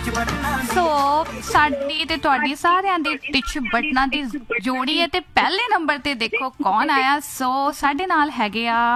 ਸੋ ਸਾਡੀ ਤੇ ਤੁਹਾਡੀ ਸਾਰਿਆਂ ਦੀ ਟਿਚ ਬਟਨਾਂ ਦੀ ਜੋੜੀ ਹੈ ਤੇ ਪਹਿਲੇ ਨੰਬਰ ਤੇ ਦੇਖੋ ਕੌਣ ਆਇਆ। ਸੋ ਸਾਡੇ ਨਾਲ ਹੈਗੇ ਆ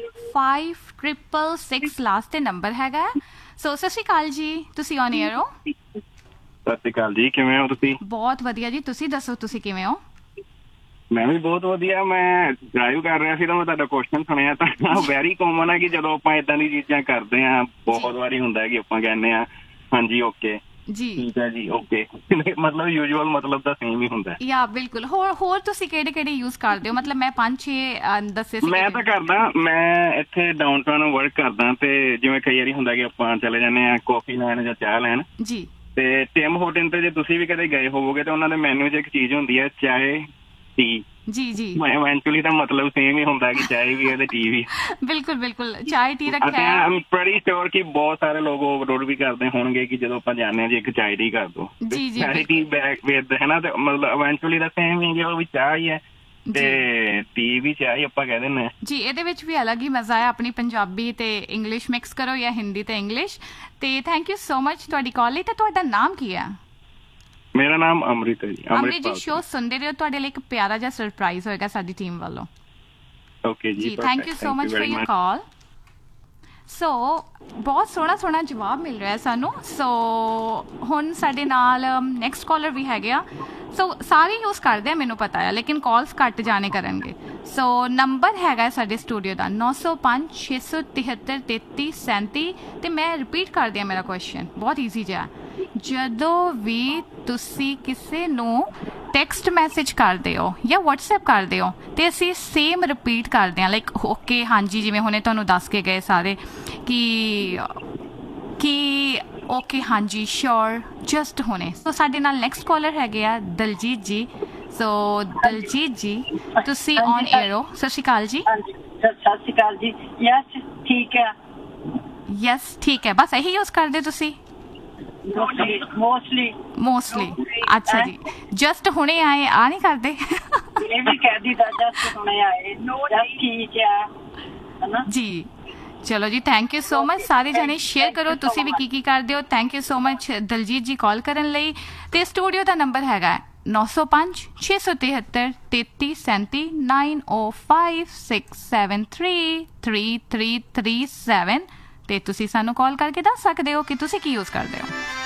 5666 ਲਾਸਟ ਤੇ ਨੰਬਰ ਹੈਗਾ। ਸੋ ਸਤਿ ਸ਼੍ਰੀ ਅਕਾਲ ਜੀ, ਤੁਸੀਂ ਔਨ ਏਅਰ ਹੋ। ਸਤਿ ਸ਼੍ਰੀ ਅਕਾਲ ਜੀ, ਕਿਵੇਂ ਹੋ ਤੁਸੀਂ? ਬਹੁਤ ਵਧੀਆ ਜੀ, ਤੁਸੀਂ ਦੱਸੋ ਤੁਸੀਂ ਕਿਵੇਂ ਹੋ? ਮੈਂ ਵੀ ਬਹੁਤ ਵਧੀਆ। ਮੈਂ ਡਰਾਈਵ ਕਰ ਰਿਹਾ ਸੀ ਤਾਂ ਮੈਂ ਤੁਹਾਡਾ ਕੁਐਸਚਨ ਸੁਣਿਆ ਤਾਂ ਵੈਰੀ ਕਾਮਨ ਹੈ ਕਿ ਜਦੋਂ ਆਪਾਂ ਏਦਾਂ ਦੀ ਚੀਜ਼ਾਂ ਕਰਦੇ ਹਾਂ ਬਹੁਤ ਵਾਰੀ ਹੁੰਦਾ ਹੈ ਕਿ ਆਪਾਂ ਕਹਿੰਦੇ ਹਾਂ ਹਾਂਜੀ ਓਕੇ ਜੀ ਠੀਕ ਹੈ ਜੀ ਓਕੇ ਮਤਲਬ ਯੂਜੂਅਲ ਮਤਲਬ ਤਾਂ ਸੇਮ ਹੀ ਹੁੰਦਾ ਯਾ ਬਿਲਕੁਲ। ਹੋਰ ਤੁਸੀਂ ਕਿਹੜੇ ਯੂਜ਼ ਕਰਦੇ ਹੋ? ਮਤਲਬ ਮੈਂ 5-6 ਦੱਸੇ ਸੀ। ਮੈਂ ਤਾਂ ਕਰਦਾ, ਮੈਂ ਇੱਥੇ ਡਾਊਨਟਾਊਨ ਵਰਕ ਕਰਦਾ ਤੇ ਜਿਵੇਂ ਕਈ ਵਾਰੀ ਹੁੰਦਾ ਕਿ ਆਪਾਂ ਚਲੇ ਜਾਂਦੇ ਹਾਂ ਕਾਫੀ ਲੈਣ ਜਾਂ ਚਾਹ ਲੈਣ ਜੀ ਤੇ ਟਿਮ ਹੋਟਲ ਤੇ ਜੇ ਤੁਸੀਂ ਵੀ ਕਦੇ ਗਏ ਹੋਵੋਗੇ ਤੇ ਉਹਨਾਂ ਦੇ ਮੈਨੂ 'ਚ ਇੱਕ ਚੀਜ਼ ਹੁੰਦੀ ਹੈ ਚਾਏ ਟੀ। ਜੀ ਜੀ ਇਵੈਂਚੁਅਲੀ ਤਾਂ ਮਤਲਬ ਸੇਮ ਹੀ ਹੁੰਦਾ ਕਿ ਚਾਏ ਵੀ ਹੈ ਤੇ ਟੀ ਵੀ। ਬਿਲਕੁਲ ਬਿਲਕੁਲ, ਚਾਏ ਟੀ ਰੱਖਿਆ ਹੈ। ਆਮ ਪ੍ਰੈਟੀ ਸ਼ੋਰ ਕਿ ਬਹੁਤ ਸਾਰੇ ਲੋਕ ਓਵਰਲੋਡ ਵੀ ਕਰਦੇ ਹੋਣਗੇ ਕਿ ਜਦੋਂ ਆਪਾਂ ਜਾਂਦੇ ਹਾਂ ਜੀ ਇੱਕ ਚਾਏ ਟੀ ਕਰ ਦੋ, ਚਾਏ ਟੀ ਬੈਕ ਵਿਦ ਹੈ ਨਾ, ਤੇ ਮਤਲਬ ਇਵੈਂਚੁਅਲੀ ਤਾਂ ਸੇਮ ਹੀ ਉਹ ਵੀ ਚਾਹ ਹੀ ਹੈ ਤੇ ਟੀ ਵੀ ਚਾਹ ਹੀ ਆਪਾਂ ਕਹਿ ਦਿੰਦੇ ਹਾਂ ਜੀ। ਇਹਦੇ ਵਿੱਚ ਵੀ ਅਲੱਗ ਹੀ ਮਜ਼ਾ ਹੈ, ਆਪਣੀ ਪੰਜਾਬੀ ਤੇ ਇੰਗਲਿਸ਼ ਮਿਕਸ ਕਰੋ ਜਾਂ ਹਿੰਦੀ ਤੇ ਇੰਗਲਿਸ਼। ਤੇ ਥੈਂਕ ਯੂ ਸੋ ਮਚ ਤੁਹਾਡੀ ਕਾਲ ਲਈ। ਤੇ ਤੁਹਾਡਾ ਨਾਮ ਕੀ ਹੈ? ਮੇਰਾ ਨਾਮ ਅੰਮ੍ਰਿਤ ਹੈ ਜੀ। ਅੰਮ੍ਰਿਤ ਜੀ, ਸ਼ੋਅ ਸੁਣਦੇ ਰਹੋ, ਤੁਹਾਡੇ ਲਈ ਇੱਕ ਪਿਆਰਾ ਜਿਹਾ ਸਰਪ੍ਰਾਈਜ਼ ਹੋਏਗਾ ਸਾਡੀ ਟੀਮ ਵੱਲੋਂ। ਓਕੇ ਜੀ, thank you so much for your ਕਾਲ। ਸੋ ਬਹੁਤ ਸੋਹਣਾ ਜਵਾਬ ਮਿਲ ਰਿਹਾ ਸਾਨੂੰ। ਸੋ ਹੁਣ ਸਾਡੇ ਨਾਲ ਨੈਕਸਟ ਕਾਲਰ ਵੀ ਹੈਗੇ ਆ। ਸੋ ਸਾਰੇ ਯੂਜ਼ ਕਰਦੇ ਆ ਮੈਨੂੰ ਪਤਾ ਹੈ, ਲੇਕਿਨ ਕਾਲਸ ਘੱਟ ਜਾਣੇ ਕਰਨਗੇ। ਸੋ ਨੰਬਰ ਹੈਗਾ ਸਾਡੇ ਸਟੂਡੀਓ ਦਾ 9056733337 ਤੇ ਮੈਂ ਰਿਪੀਟ ਕਰਦੀ ਹਾਂ ਮੇਰਾ ਕੁਐਸਚਨ, ਬਹੁਤ ਈਜ਼ੀ ਜਿਹਾ। ਜਦੋਂ ਵੀ ਤੁਸੀਂ ਕਿਸੇ ਨੂੰ ਟੈਕਸਟ ਮੈਸੇਜ ਕਰਦੇ ਹੋ ਜਾਂ ਵਟਸਐਪ ਕਰਦੇ ਹੋ ਤੇ ਅਸੀਂ ਸੇਮ ਰਿਪੀਟ ਕਰਦੇ ਹਾਂ, ਲਾਈਕ ਓਕੇ ਹਾਂਜੀ, ਜਿਵੇਂ ਹੁਣੇ ਤੁਹਾਨੂੰ ਦੱਸ ਕੇ ਗਏ ਸਾਰੇ ਕਿ ਓਕੇ ਹਾਂਜੀ ਸ਼ੋਰ ਜਸਟ ਹੁਣੇ। ਸੋ ਸਾਡੇ ਨਾਲ ਨੈਕਸਟ ਕਾਲਰ ਹੈਗੇ ਆ ਦਲਜੀਤ ਜੀ। ਸੋ ਦਲਜੀਤ ਜੀ, ਤੁਸੀਂ ਔਨ ਏਅਰ ਹੋ। ਸਤਿ ਸ਼੍ਰੀ ਅਕਾਲ ਜੀ। ਹਾਂਜੀ ਸਤਿ ਸ਼੍ਰੀ ਅਕਾਲ ਜੀ। ਯਸ ਠੀਕ ਹੈ। ਯਸ ਠੀਕ ਹੈ, ਬਸ ਇਹੀ ਯੂਜ਼ ਕਰਦੇ ਤੁਸੀਂ? ਮੋਸਟਲੀ ਅੱਛਾ ਜੀ। ਜਸਟ ਹੁਣੇ ਆਏ ਆ ਨਹੀਂ ਕਰਦੇ? ਇਹ ਵੀ ਕਹਿ ਦਿੱਤਾ ਜਸਟ ਹੁਣੇ ਆਏ, ਜਸਟ ਠੀਕ ਹੈ ਨਾ ਜੀ। ਚਲੋ ਜੀ, ਥੈਂਕ ਯੂ ਸੋ ਮਚ। ਸਾਰੇ ਜਣੇ ਸ਼ੇਅਰ ਕਰੋ ਤੁਸੀਂ ਵੀ ਕੀ ਕਰਦੇ ਹੋ। Thank you so much Daljit ਜੀ ਕਾਲ ਕਰਨ ਲਈ। ਤੇ ਸਟੂਡੀਓ ਦਾ ਨੰਬਰ ਹੈਗਾ 9056733337 9056733337 ਤੇ ਤੁਸੀਂ ਸਾਨੂੰ ਕਾਲ ਕਰਕੇ ਦੱਸ ਸਕਦੇ ਹੋ ਕਿ ਤੁਸੀਂ ਕੀ ਯੂਜ਼ ਕਰਦੇ ਹੋ।